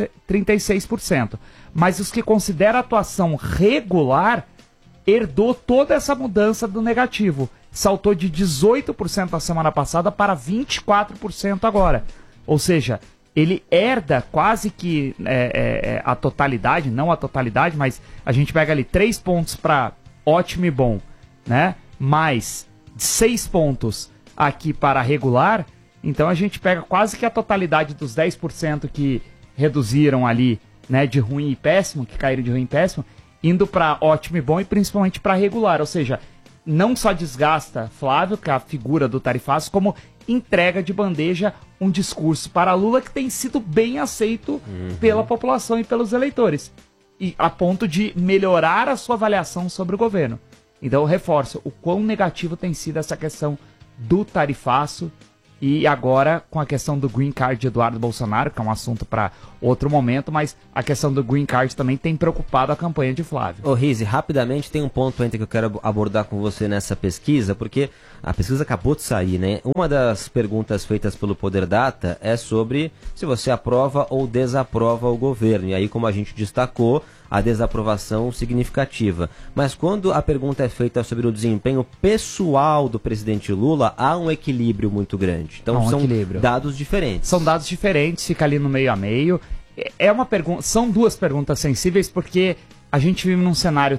36%. Mas os que consideram a atuação regular herdou toda essa mudança do negativo. Saltou de 18% na semana passada para 24% agora. Ou seja, ele herda quase que a totalidade, não a totalidade, mas a gente pega ali 3 pontos para ótimo e bom, né? Mais 6 pontos aqui para regular, então a gente pega quase que a totalidade dos 10% que reduziram ali, né, de ruim e péssimo, que caíram de ruim e péssimo, indo para ótimo e bom e principalmente para regular, ou seja, não só desgasta Flávio, que é a figura do tarifaço, como entrega de bandeja um discurso para Lula que tem sido bem aceito pela população e pelos eleitores, e a ponto de melhorar a sua avaliação sobre o governo. Então eu reforço o quão negativo tem sido essa questão do tarifaço, e agora com a questão do Green Card de Eduardo Bolsonaro, que é um assunto para outro momento, mas a questão do Green Card também tem preocupado a campanha de Flávio. Ô Rizzi, rapidamente tem um ponto ainda que eu quero abordar com você nessa pesquisa, porque a pesquisa acabou de sair, né? Uma das perguntas feitas pelo Poder Data é sobre se você aprova ou desaprova o governo, e aí, como a gente destacou, a desaprovação significativa. Mas quando a pergunta é feita sobre o desempenho pessoal do presidente Lula, há um equilíbrio muito grande. Então são dados diferentes. São dados diferentes, fica ali no meio a meio. São duas perguntas sensíveis, porque a gente vive num cenário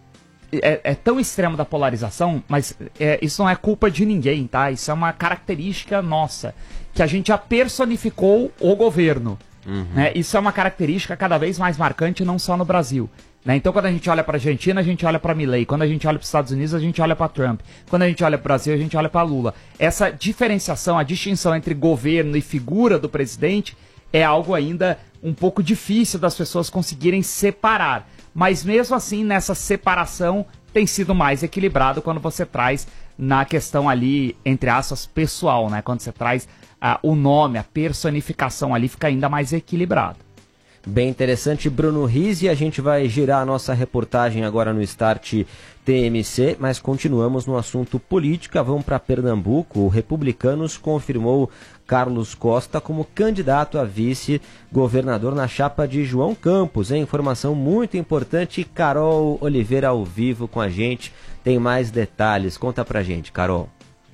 tão extremo da polarização, mas isso não é culpa de ninguém, tá? Isso é uma característica nossa, que a gente já personificou o governo. Né? Isso é uma característica cada vez mais marcante, não só no Brasil. Né? Então, quando a gente olha para a Argentina, a gente olha para Milei. Quando a gente olha para os Estados Unidos, a gente olha para Trump. Quando a gente olha para o Brasil, a gente olha para Lula. Essa diferenciação, a distinção entre governo e figura do presidente é algo ainda um pouco difícil das pessoas conseguirem separar. Mas mesmo assim, nessa separação, tem sido mais equilibrado quando você traz na questão ali, entre aspas, pessoal, né? Quando você traz o nome, a personificação ali, fica ainda mais equilibrado. Bem interessante, Bruno Rizzi. A gente vai girar a nossa reportagem agora no Start TMC, mas continuamos no assunto política. Vamos para Pernambuco. O Republicanos confirmou Carlos Costa como candidato a vice-governador na chapa de João Campos. Informação muito importante. Carol Oliveira ao vivo com a gente. Tem mais detalhes. Conta pra gente, Carol.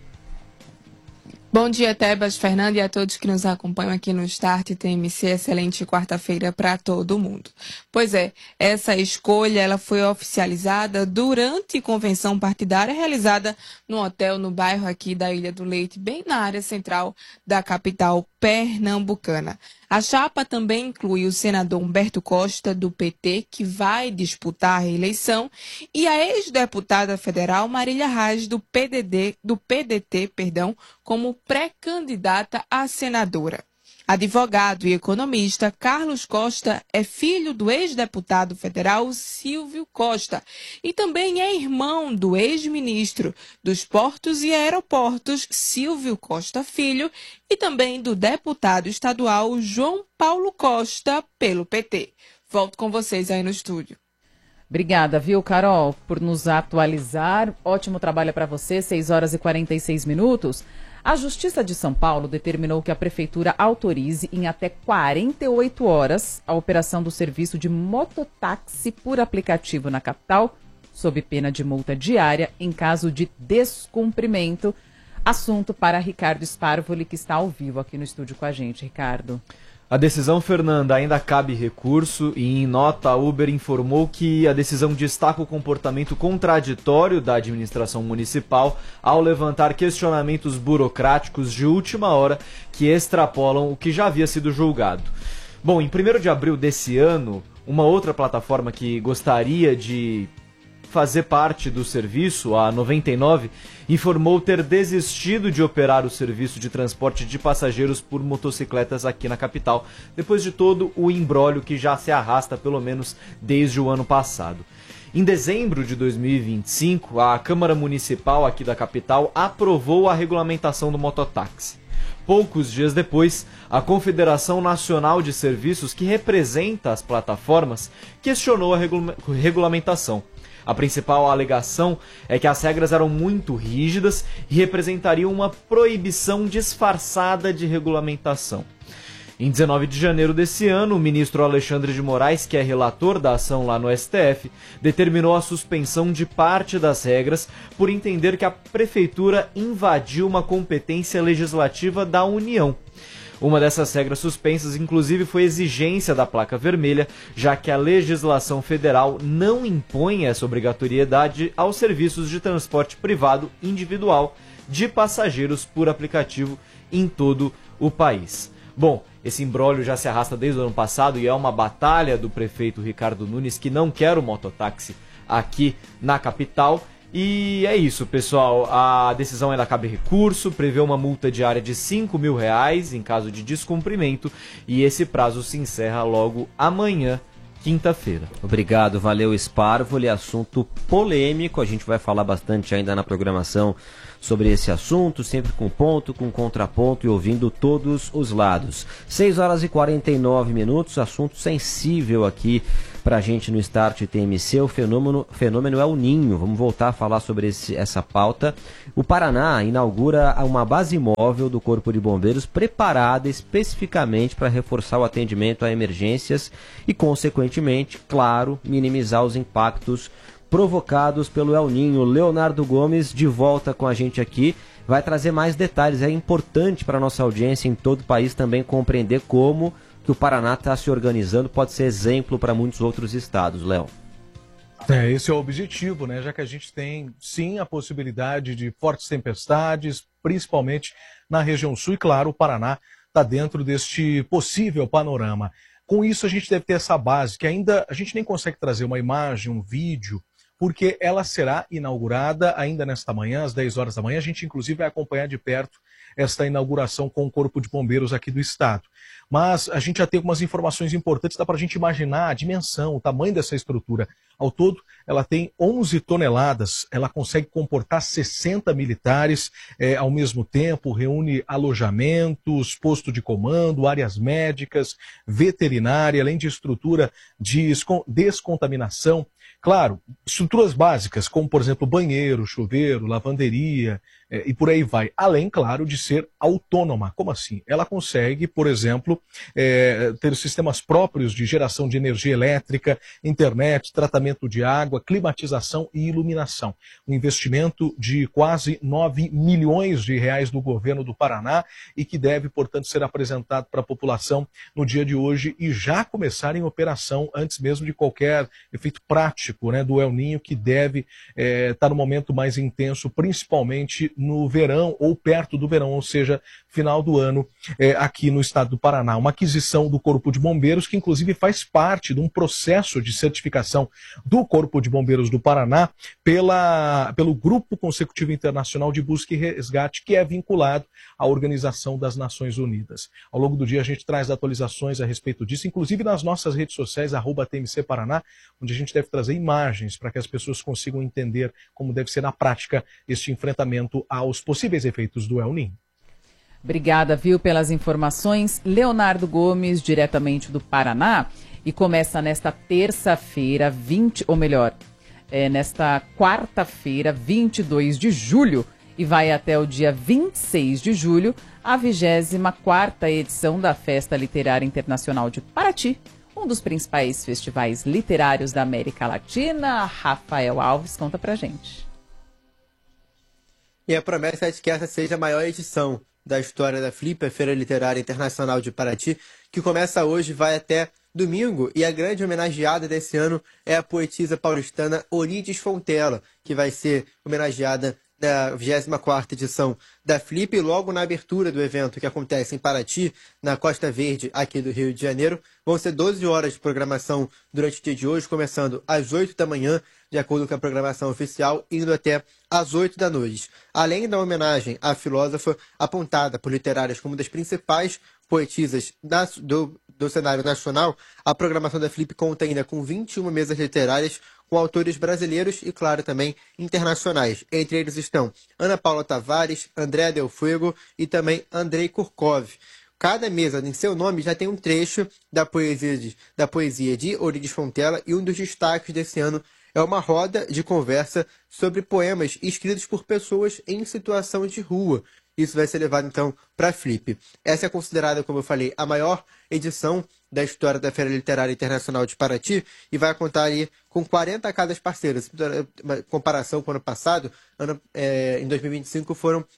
Bom dia, Tebas, Fernando, e a todos que nos acompanham aqui no Start TMC. Excelente quarta-feira para todo mundo. Pois é, essa escolha ela foi oficializada durante convenção partidária realizada no hotel no bairro aqui da Ilha do Leite, bem na área central da capital pernambucana. A chapa também inclui o senador Humberto Costa, do PT, que vai disputar a reeleição, e a ex-deputada federal Marília Reis, do PDT, como pré-candidata a senadora. Advogado e economista, Carlos Costa é filho do ex-deputado federal Silvio Costa e também é irmão do ex-ministro dos Portos e Aeroportos Silvio Costa Filho e também do deputado estadual João Paulo Costa pelo PT. Volto com vocês aí no estúdio. Obrigada, viu, Carol, por nos atualizar. Ótimo trabalho para você, 6 horas e 46 minutos. A Justiça de São Paulo determinou que a Prefeitura autorize em até 48 horas a operação do serviço de mototáxi por aplicativo na capital, sob pena de multa diária em caso de descumprimento. Assunto para Ricardo Sparvoli, que está ao vivo aqui no estúdio com a gente. Ricardo. A decisão, Fernanda, ainda cabe recurso e, em nota, a Uber informou que a decisão destaca o comportamento contraditório da administração municipal ao levantar questionamentos burocráticos de última hora que extrapolam o que já havia sido julgado. Bom, em 1º de abril desse ano, uma outra plataforma que gostaria de fazer parte do serviço, a 99, informou ter desistido de operar o serviço de transporte de passageiros por motocicletas aqui na capital, depois de todo o imbróglio que já se arrasta pelo menos desde o ano passado. Em dezembro de 2025, a Câmara Municipal aqui da capital aprovou a regulamentação do mototáxi. Poucos dias depois, a Confederação Nacional de Serviços, que representa as plataformas, questionou a regulamentação. A principal alegação é que as regras eram muito rígidas e representariam uma proibição disfarçada de regulamentação. Em 19 de janeiro desse ano, o ministro Alexandre de Moraes, que é relator da ação lá no STF, determinou a suspensão de parte das regras por entender que a prefeitura invadiu uma competência legislativa da União. Uma dessas regras suspensas, inclusive, foi exigência da placa vermelha, já que a legislação federal não impõe essa obrigatoriedade aos serviços de transporte privado individual de passageiros por aplicativo em todo o país. Bom, esse imbróglio já se arrasta desde o ano passado e é uma batalha do prefeito Ricardo Nunes, que não quer o mototáxi aqui na capital. E é isso, pessoal. A decisão ela cabe recurso, prevê uma multa diária de R$5.000 em caso de descumprimento, e esse prazo se encerra logo amanhã, quinta-feira. Obrigado, valeu, Sparvoli. Assunto polêmico, a gente vai falar bastante ainda na programação sobre esse assunto, sempre com ponto, com contraponto e ouvindo todos os lados. 6h49, assunto sensível aqui pra gente no Start TMC, o fenômeno El Ninho. Vamos voltar a falar sobre essa pauta. O Paraná inaugura uma base móvel do Corpo de Bombeiros preparada especificamente para reforçar o atendimento a emergências e, consequentemente, claro, minimizar os impactos provocados pelo El Ninho. Leonardo Gomes, de volta com a gente aqui, vai trazer mais detalhes. É importante para a nossa audiência em todo o país também compreender como que o Paraná está se organizando, pode ser exemplo para muitos outros estados, Léo. Esse é o objetivo, né? Já que a gente tem, sim, a possibilidade de fortes tempestades, principalmente na região sul, e claro, o Paraná está dentro deste possível panorama. Com isso, a gente deve ter essa base, que ainda a gente nem consegue trazer uma imagem, um vídeo, porque ela será inaugurada ainda nesta manhã, às 10 horas da manhã. A gente, inclusive, vai acompanhar de perto esta inauguração com o Corpo de Bombeiros aqui do estado. Mas a gente já tem algumas informações importantes, dá para a gente imaginar a dimensão, o tamanho dessa estrutura. Ao todo, ela tem 11 toneladas, ela consegue comportar 60 militares ao mesmo tempo, reúne alojamentos, posto de comando, áreas médicas, veterinária, além de estrutura de descontaminação. Claro, estruturas básicas, como, por exemplo, banheiro, chuveiro, lavanderia e por aí vai. Além, claro, de ser autônoma. Como assim? Ela consegue, por exemplo, ter sistemas próprios de geração de energia elétrica, internet, tratamento de água, climatização e iluminação. Um investimento de quase 9 milhões de reais do governo do Paraná e que deve, portanto, ser apresentado para a população no dia de hoje e já começar em operação antes mesmo de qualquer efeito prático, né, do El Ninho, que deve estar no momento mais intenso, principalmente no verão ou perto do verão, ou seja, final do ano aqui no estado do Paraná. Uma aquisição do Corpo de Bombeiros que inclusive faz parte de um processo de certificação do Corpo de Bombeiros do Paraná pelo Grupo Consecutivo Internacional de Busca e Resgate, que é vinculado à Organização das Nações Unidas. Ao longo do dia a gente traz atualizações a respeito disso, inclusive nas nossas redes sociais, @TMC Paraná, onde a gente deve trazer imagens para que as pessoas consigam entender como deve ser na prática este enfrentamento aos possíveis efeitos do El Ninho. Obrigada, viu, pelas informações. Leonardo Gomes, diretamente do Paraná, e começa nesta terça-feira, nesta quarta-feira, 22 de julho, e vai até o dia 26 de julho, a 24ª edição da Festa Literária Internacional de Paraty, um dos principais festivais literários da América Latina. Rafael Alves conta pra gente. E a promessa é de que essa seja a maior edição da história da FLIP, a Feira Literária Internacional de Paraty, que começa hoje e vai até domingo, e a grande homenageada desse ano é a poetisa paulistana Orides Fontela, que vai ser homenageada da 24ª edição da FLIP, e logo na abertura do evento, que acontece em Paraty, na Costa Verde, aqui do Rio de Janeiro. Vão ser 12 horas de programação durante o dia de hoje, começando às 8 da manhã, de acordo com a programação oficial, indo até às 8 da noite. Além da homenagem à filósofa, apontada por literários como uma das principais poetisas do cenário nacional, a programação da FLIP conta ainda com 21 mesas literárias com autores brasileiros e, claro, também internacionais. Entre eles estão Ana Paula Tavares, André Del Fuego e também Andrei Kurkov. Cada mesa, em seu nome, já tem um trecho da poesia de Orides Fontela, e um dos destaques desse ano é uma roda de conversa sobre poemas escritos por pessoas em situação de rua. Isso vai ser levado, então, para a FLIP. Essa é considerada, como eu falei, a maior edição da história da Feira Literária Internacional de Paraty, e vai contar aí com 40 casas parceiras. Em comparação com o ano passado, em 2025 foram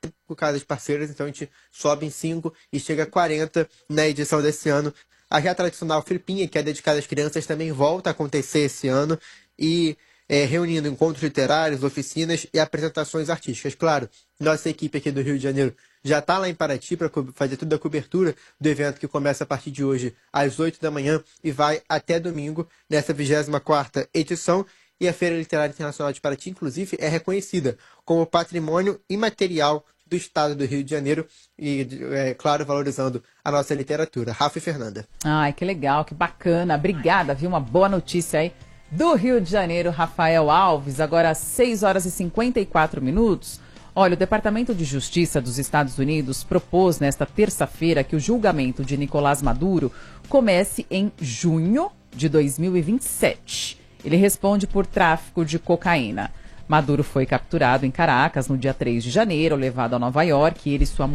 casas parceiras, então a gente sobe em 5 e chega a 40 na edição desse ano. A já tradicional Flipinha, que é dedicada às crianças, também volta a acontecer esse ano e reunindo encontros literários, oficinas e apresentações artísticas. Claro, nossa equipe aqui do Rio de Janeiro já está lá em Paraty para fazer toda a cobertura do evento que começa a partir de hoje às 8 da manhã e vai até domingo nessa 24ª edição. E a Feira Literária Internacional de Paraty, inclusive, é reconhecida como patrimônio imaterial do Estado do Rio de Janeiro e, claro, valorizando a nossa literatura. Rafa e Fernanda. Ai, que legal, que bacana. Obrigada, viu? Uma boa notícia aí do Rio de Janeiro, Rafael Alves. Agora, às 6 horas e 54 minutos. Olha, o Departamento de Justiça dos Estados Unidos propôs nesta terça-feira que o julgamento de Nicolás Maduro comece em junho de 2027. Ele responde por tráfico de cocaína. Maduro foi capturado em Caracas no dia 3 de janeiro, levado a Nova York, e ele e sua